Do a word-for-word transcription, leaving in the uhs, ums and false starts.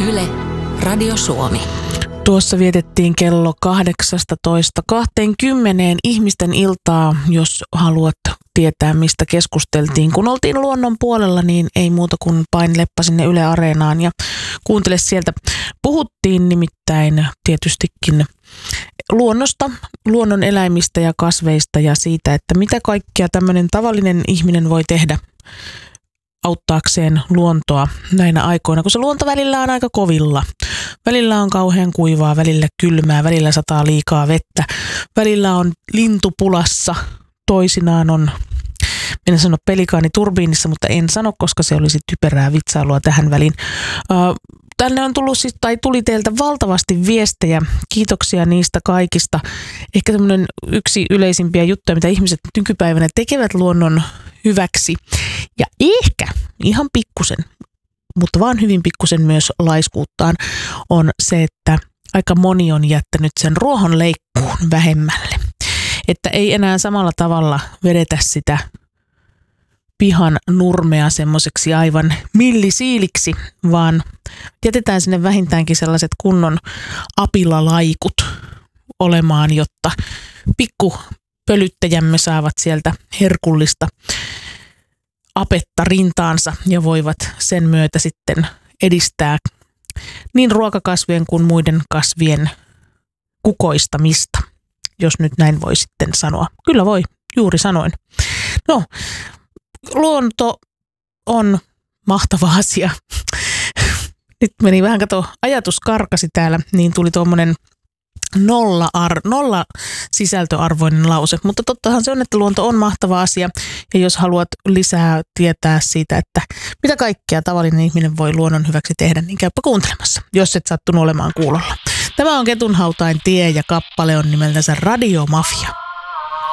Yle, Radio Suomi. Tuossa vietettiin kello kahdeksastatoista kaksikymmentä ihmisten iltaa. Jos haluat tietää, mistä keskusteltiin, kun oltiin luonnon puolella, niin ei muuta kuin painileppa sinne Yle Areenaan ja kuuntele sieltä. Puhuttiin nimittäin tietystikin luonnosta, luonnon eläimistä ja kasveista ja siitä, että mitä kaikkea tämmöinen tavallinen ihminen voi tehdä auttaakseen luontoa näinä aikoina, kun se luonto välillä on aika kovilla. Välillä on kauhean kuivaa, välillä kylmää, välillä sataa liikaa vettä, välillä on lintupulassa, toisinaan on, minä sanon pelikaani turbiinissa, mutta en sano, koska se olisi typerää vitsailua tähän väliin. Tänne on tullut siis, tai tuli teiltä valtavasti viestejä. Kiitoksia niistä kaikista. Ehkä tämmöinen yksi yleisimpiä juttuja, mitä ihmiset nykypäivänä tekevät luonnon hyväksi. Ja ehkä ihan pikkusen, mutta vaan hyvin pikkusen myös laiskuuttaan, on se, että aika moni on jättänyt sen ruohonleikkuun vähemmälle. Että ei enää samalla tavalla vedetä sitä pihan nurmea semmoiseksi aivan millisiiliksi, vaan jätetään sinne vähintäänkin sellaiset kunnon apilalaikut olemaan, jotta pikkupölyttäjämme saavat sieltä herkullista apetta rintaansa ja voivat sen myötä sitten edistää niin ruokakasvien kuin muiden kasvien kukoistamista, jos nyt näin voi sitten sanoa. Kyllä voi, juuri sanoin. No, luonto on mahtava asia. Nyt meni vähän, kato, ajatus karkasi täällä, niin tuli tuommoinen nolla, ar- nolla sisältöarvoinen lause. Mutta tottahan se on, että luonto on mahtava asia. Ja jos haluat lisää tietää siitä, että mitä kaikkea tavallinen ihminen voi luonnon hyväksi tehdä, niin käypä kuuntelemassa, jos et sattunut olemaan kuulolla. Tämä on Ketunhautain tie ja kappale on nimeltänsä Radio Mafia.